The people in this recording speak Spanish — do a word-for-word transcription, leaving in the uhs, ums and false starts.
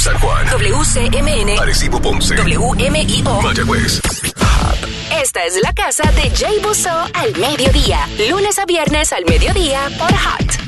San Juan. W C M N. Arecibo, Ponce. W M I O. Mayagüez. Esta es la casa de Jay Busso al mediodía. Lunes a viernes al mediodía por Hot.